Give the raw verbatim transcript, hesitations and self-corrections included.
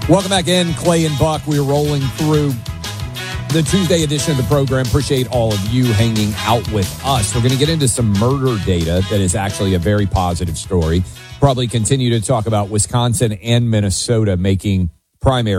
Welcome back in, Clay and Buck. We're rolling through the Tuesday edition of the program. Appreciate all of you hanging out with us. We're going to get into some murder data that is actually a very positive story. Probably continue to talk about Wisconsin and Minnesota making primary